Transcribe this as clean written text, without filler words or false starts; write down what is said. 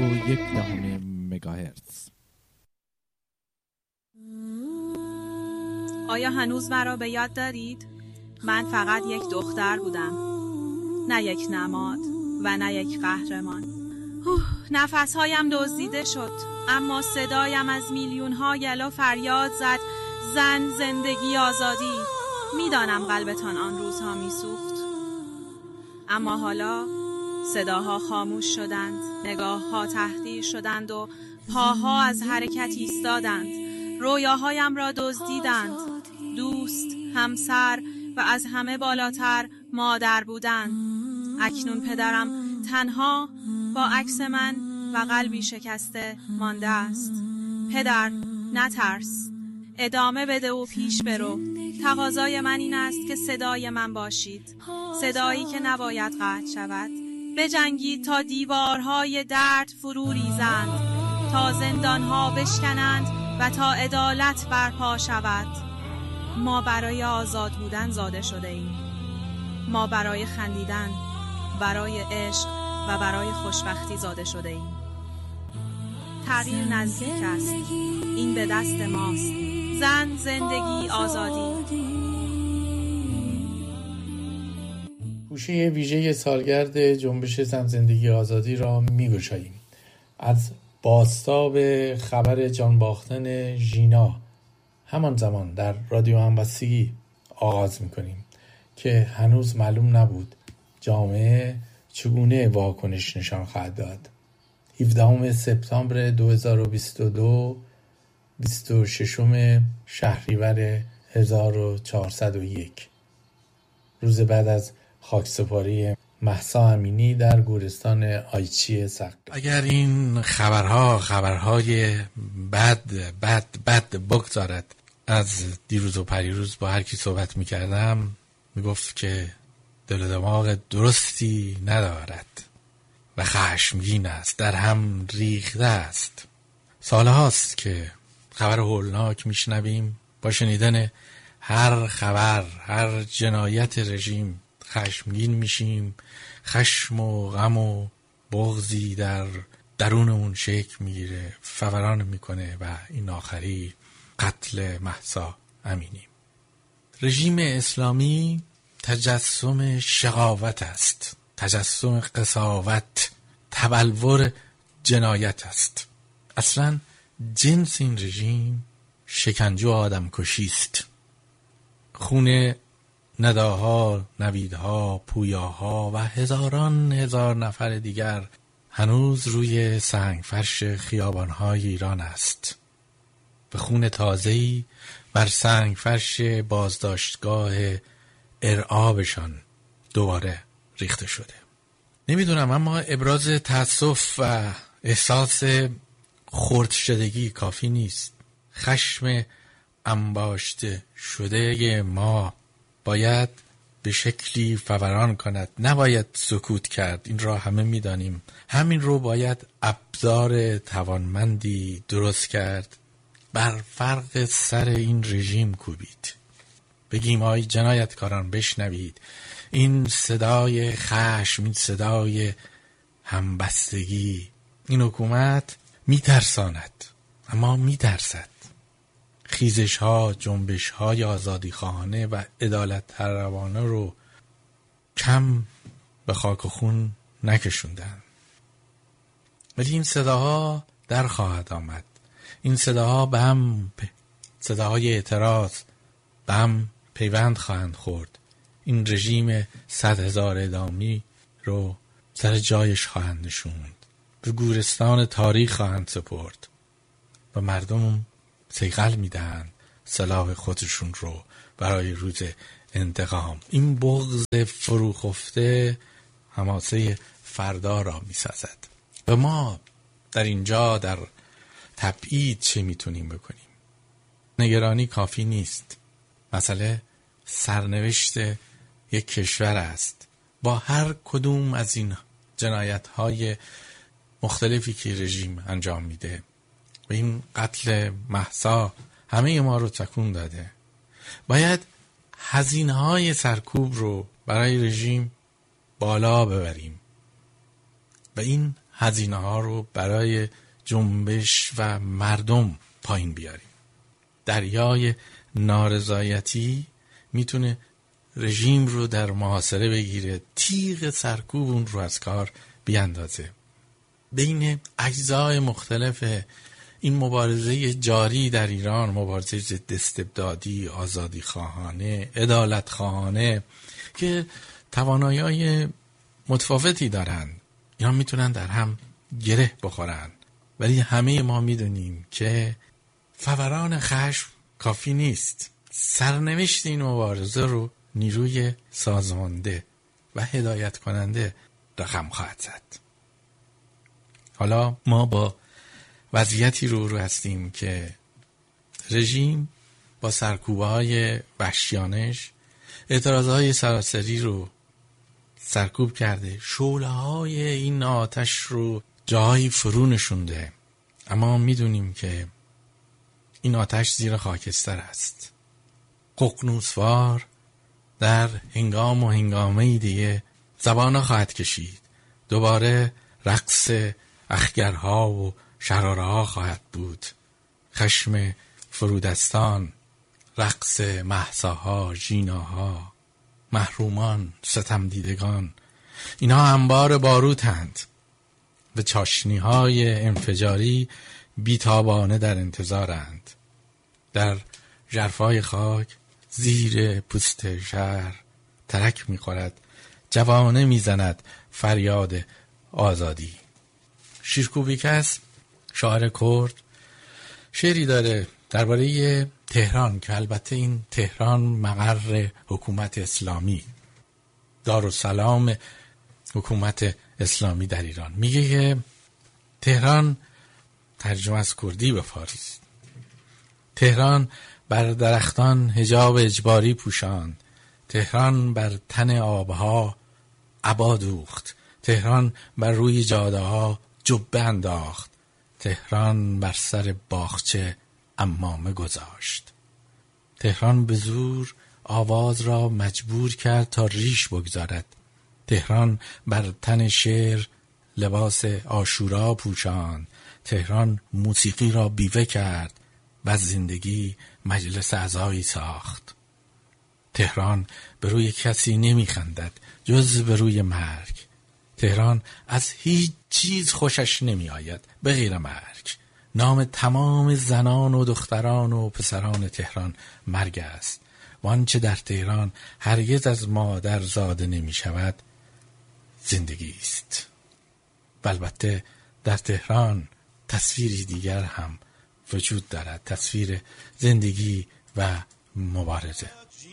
مگاهرتز. آیا هنوز مرا به یاد دارید؟ من فقط یک دختر بودم، نه یک نماد و نه یک قهرمان. نفسهایم دزدیده شد، اما صدایم از میلیون‌ها گله فریاد زد: زن، زندگی، آزادی. میدانم قلبتان آن روزها میسوخت، اما حالا صداها خاموش شدند، نگاه‌ها تحقیر شدند و پاها از حرکت ایستادند. رویاهایم را دزدیدند. دوست، همسر و از همه بالاتر مادر بودن. اکنون پدرم تنها با عکس من و قلبی شکسته مانده است. پدر، نترس، ادامه بده و پیش برو. تقاضای من این است که صدای من باشید، صدایی که نباید قطع شود. بجنگید تا دیوارهای درد فرو ریزند، تا زندانها بشکنند و تا عدالت برپا شود. ما برای آزاد بودن زاده شده ایم. ما برای خندیدن، برای عشق و برای خوشبختی زاده شده ایم. تغییر نزدیک است. این به دست ماست. زن، زندگی، آزادی. گوشه ویژه سالگرد جنبش زن، زندگی، آزادی را می‌گشاییم. از بازتاب خبر جان باختن ژینا همان زمان در رادیو همبستگی آغاز می‌کنیم که هنوز معلوم نبود جامعه چگونه واکنش نشان خواهد داد. 17 سپتامبر 2022 26 شهریور 1401 روز بعد از خاکسپاری مهسا امینی در گورستان آیچی سقل. اگر این خبرهای بد بگذارد، از دیروز و پریروز با هر کی صحبت میکردم میگفت که دل و دماغ درستی ندارد و خشمگین است، در هم ریخته است. سالهاست که خبر هولناک میشنویم. با شنیدن هر خبر، هر جنایت رژیم خشمگین میشیم. خشم و غم و بغضی در درونمون شکل میگیره، فوران میکنه و این آخری قتل مهسا امینی. رژیم اسلامی تجسم شقاوت است، تجسم قساوت، تبلور جنایت است. اصلا جنس این رژیم شکنجه و آدم کشی است. خون نداها، نویدها، پویاها و هزاران هزار نفر دیگر هنوز روی سنگفرش خیابانهای ایران است و خون تازه‌ای بر سنگفرش بازداشتگاه ارعابشان دوباره ریخته شده. نمیدونم، اما ابراز تأسف و احساس خرد شدگی کافی نیست. خشم انباشته شده ما باید به شکلی فوران کند، نباید سکوت کرد. این را همه میدانیم. همین رو باید ابزار توانمندی درست کرد، بر فرق سر این رژیم کوبید. بگیم آی جنایتکاران بشنوید، این صدای خشم، این صدای همبستگی، این حکومت میترساند، اما میترسد. خیزش ها، جنبش های آزادی خواهانه و عدالت طلبانه رو کم به خاک و خون نکشوندن. ولی این صداها در خواهد آمد. این صداها به هم، صداهای اعتراض به هم پیوند خواهند خورد. این رژیم 100,000 اعدامی رو سر جایش خواهند نشوند، به گورستان تاریخ خواهند سپرد و مردم صیقل میدهند سلاح خودشون رو برای روز انتقام. این بغض فروخفته حماسه فردا را میسازد و ما در اینجا در تبعید چه میتونیم بکنیم؟ نگرانی کافی نیست. مسئله سرنوشت یک کشور است. با هر کدوم از این جنایت‌های مختلفی که رژیم انجام میده و این قتل مهسا همه ما رو تکون داده، باید هزینه‌های سرکوب رو برای رژیم بالا ببریم و این هزینه ها رو برای جنبش و مردم پایین بیاریم. دریای نارضایتی میتونه رژیم رو در محاصره بگیره، تیغ سرکوب اون رو از کار بیاندازه. بین اجزای مختلف این مبارزه جاری در ایران، مبارزه ضد استبدادی، آزادی خواهانه، عدالت خواهانه که توانایی‌های متفاوتی دارن، اینا میتونن در هم گره بخورن، ولی همه ما میدونیم که فوران خشم کافی نیست. سرنوشت این مبارزه رو نیروی سازنده و هدایت کننده رقم خواهد زد. حالا ما با وضعیتی رو هستیم که رژیم با سرکوب‌های وحشیانش اعتراضهای سراسری رو سرکوب کرده، شعله‌های این آتش رو جایی فرو نشونده، اما میدونیم که این آتش زیر خاکستر است. ققنوسوار در هنگام و هنگامه دیگه زبانه خواهد کشید، دوباره رقص اخگرها و شرارها خواهد بود، خشم فرودستان، رقص مهساها، ژیناها، محرومان، ستمدیدگان، اینها انبار باروتند و چاشنی‌های انفجاری بیتابانه در انتظارند. در ژرفای خاک زیر پوست شهر ترک می‌خورد، جوانه می‌زند فریاد آزادی. شیرکوبیکس شاعر کرد شعری داره درباره تهران که البته این تهران مقر حکومت اسلامی، دارالسلام حکومت اسلامی در ایران. میگه که تهران، ترجمه از کردی به فارسی، تهران بر درختان حجاب اجباری پوشاند، تهران بر تن آبها عبا دوخت، تهران بر روی جاده ها جبه انداخت، تهران بر سر باغچه عمامه گذاشت. تهران به زور آواز را مجبور کرد تا ریش بگذارد. تهران بر تن شعر لباس عاشورا پوشاند. تهران موسیقی را بیوه کرد و از زندگی مجلس عزایی ساخت. تهران به روی کسی نمی خندد جز به روی مرگ. تهران از هیچ چیز خوشش نمی آید به غیر مرگ. نام تمام زنان و دختران و پسران تهران مرگ است. وانچه در تهران هرگز از مادر زاده نمی شود زندگی است. و البته در تهران تصویری دیگر هم وجود دارد، تصویر زندگی و مبارزه.